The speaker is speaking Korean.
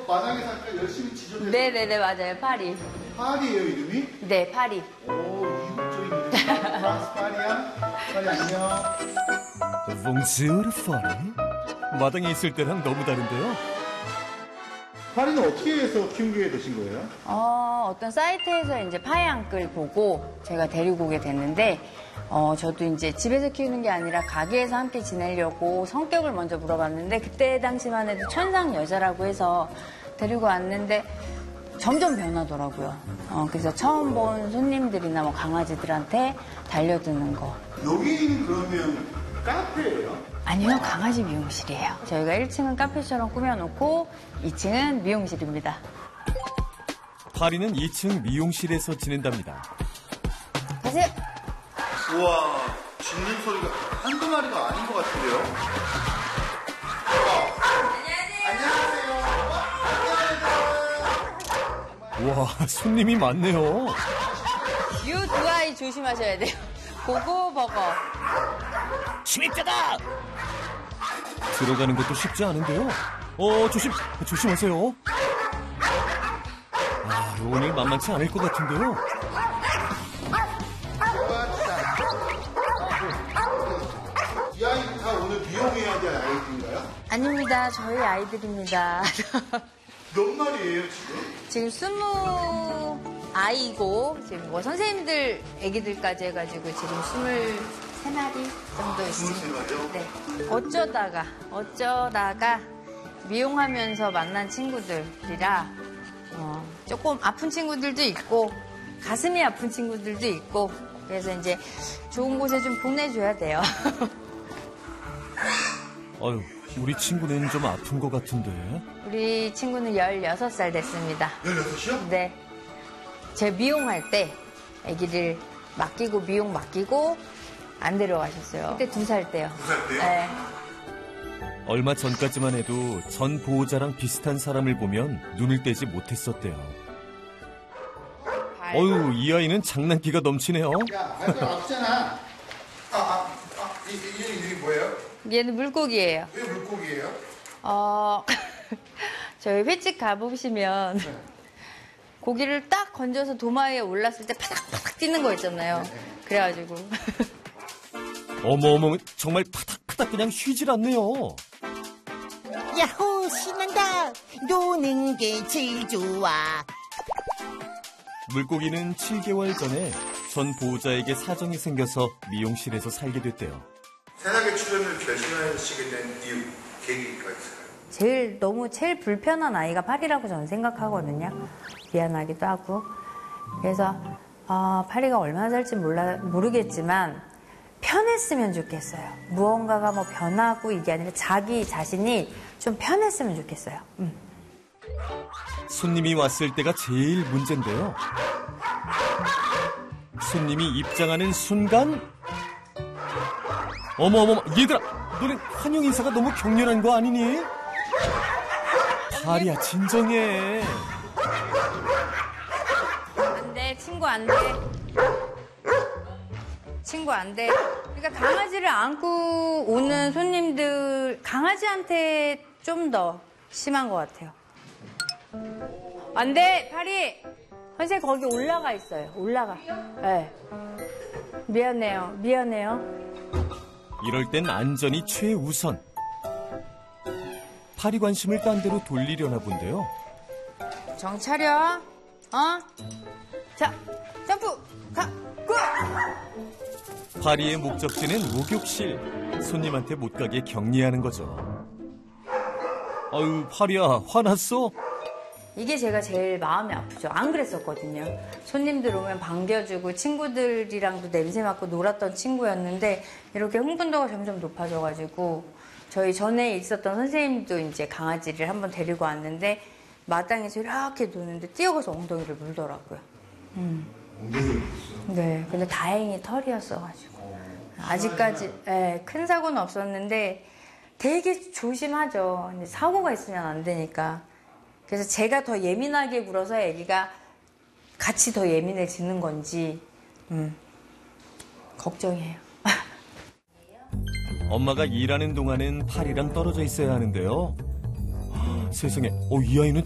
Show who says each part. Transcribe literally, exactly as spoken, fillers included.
Speaker 1: 마당에서 아까 열심히 지저대서.
Speaker 2: 네네네, 맞아요. 파리.
Speaker 1: 파리예요, 이름이?
Speaker 2: 네, 파리.
Speaker 1: 오, 이국적인 이름. 프랑스 파리야? 파리 안녕.
Speaker 3: 봉주르 파리? 마당에 있을 때랑 너무 다른데요?
Speaker 1: 파리는 어떻게 해서 키우게 되신 거예요?
Speaker 2: 어, 어떤 사이트에서 이제 파양글 보고 제가 데리고 오게 됐는데, 어, 저도 이제 집에서 키우는 게 아니라 가게에서 함께 지내려고 성격을 먼저 물어봤는데, 그때 당시만 해도 천상 여자라고 해서 데리고 왔는데, 점점 변하더라고요. 어, 그래서 처음 본 손님들이나 뭐 강아지들한테 달려드는 거.
Speaker 1: 여기는 그러면 카페예요?
Speaker 2: 아니요, 강아지 미용실이에요. 저희가 일 층은 카페처럼 꾸며놓고 이 층은 미용실입니다.
Speaker 3: 파리는 이 층 미용실에서 지낸답니다.
Speaker 2: 가세요.
Speaker 1: 우와, 짖는 소리가 한두 마리가 아닌 것 같은데요? 안녕하세요.
Speaker 3: 와, 손님이 많네요.
Speaker 2: 이 두 아이 조심하셔야 돼요. 고고버거.
Speaker 3: 침입자다! 들어가는 것도 쉽지 않은데요. 어, 조심, 조심하세요. 아, 오늘 만만치 않을 것 같은데요.
Speaker 1: 이 아이는 다 오늘 미용해야 될 아이들인가요?
Speaker 2: 아닙니다. 저희 아이들입니다.
Speaker 1: 몇 마리예요, 지금?
Speaker 2: 지금 스무 아이고, 지금 뭐 선생님들, 애기들까지 해가지고 지금 스물세 마리 정도 있습니다.
Speaker 1: 스물세 마리요?
Speaker 2: 네. 어쩌다가, 어쩌다가 미용하면서 만난 친구들이라, 어, 조금 아픈 친구들도 있고, 가슴이 아픈 친구들도 있고, 그래서 이제 좋은 곳에 좀 보내줘야 돼요.
Speaker 3: 아유, 우리 친구는 좀 아픈 것 같은데.
Speaker 2: 우리 친구는 열여섯 살 됐습니다.
Speaker 1: 열여섯이요?
Speaker 2: 네. 제 미용할 때 아기를 맡기고 미용 맡기고 안 데려가셨어요. 그때 두 살 때요.
Speaker 1: 두 살 때요?
Speaker 2: 네.
Speaker 3: 얼마 전까지만 해도 전 보호자랑 비슷한 사람을 보면 눈을 떼지 못했었대요. 어휴, 이 아이는 장난기가 넘치네요.
Speaker 1: 야, 발가락 아프잖아. 아, 아, 아, 이, 이, 이름이 뭐예요?
Speaker 2: 얘는 물고기예요.
Speaker 1: 왜 물고기예요?
Speaker 2: 어, 저희 횟집 가보시면
Speaker 1: 네.
Speaker 2: 고기를 딱 건져서 도마 위에 올랐을 때 파닥파닥 뛰는 거 있잖아요. 그래가지고.
Speaker 3: 어머어머, 정말 파닥파닥 그냥 쉬질 않네요.
Speaker 4: 야호, 신난다. 노는 게 제일 좋아.
Speaker 3: 물고기는 칠 개월 전에 전 보호자에게 사정이 생겨서 미용실에서 살게 됐대요.
Speaker 1: 세상의 출연을 결심하시게 된 이유, 계기가 있어요?
Speaker 2: 제일 너무 제일 불편한 아이가 파리라고 저는 생각하거든요. 미안하기도 하고. 그래서 아, 파리가 얼마나 살지 몰라 모르겠지만 편했으면 좋겠어요. 무언가가 뭐 변하고 이게 아니라 자기 자신이 좀 편했으면 좋겠어요. 음.
Speaker 3: 손님이 왔을 때가 제일 문제인데요. 손님이 입장하는 순간 어머어머, 얘들아, 너는 환영 인사가 너무 격렬한 거 아니니? 파리야, 진정해.
Speaker 2: 안 돼, 친구 안 돼. 친구 안 돼. 그러니까 강아지를 안고 오는 손님들, 강아지한테 좀 더 심한 것 같아요. 안 돼, 파리! 선생님 거기 올라가 있어요. 올라가. 네. 미안해요. 미안해요.
Speaker 3: 이럴 땐 안전이 최우선. 파리 관심을 딴 데로 돌리려나 본데요.
Speaker 2: 정 차려. 어? 자, 점프! 가! 고!
Speaker 3: 파리의 목적지는 목욕실. 손님한테 못 가게 격리하는 거죠. 아유, 파리야, 화났어?
Speaker 2: 이게 제가 제일 마음이 아프죠. 안 그랬었거든요. 손님들 오면 반겨주고 친구들이랑도 냄새 맡고 놀았던 친구였는데 이렇게 흥분도가 점점 높아져가지고 저희 전에 있었던 선생님도 이제 강아지를 한번 데리고 왔는데 마당에서 이렇게 노는데 뛰어가서 엉덩이를 물더라고요. 음.
Speaker 1: 엉덩이를 물었어요?
Speaker 2: 네, 근데 다행히 털이었어가지고 아직까지 네, 큰 사고는 없었는데 되게 조심하죠. 근데 사고가 있으면 안 되니까. 그래서 제가 더 예민하게 굴어서 애기가 같이 더 예민해지는 건지 음, 걱정이에요.
Speaker 3: 엄마가 일하는 동안은 파리랑 떨어져 있어야 하는데요. 세상에, 어, 이 아이는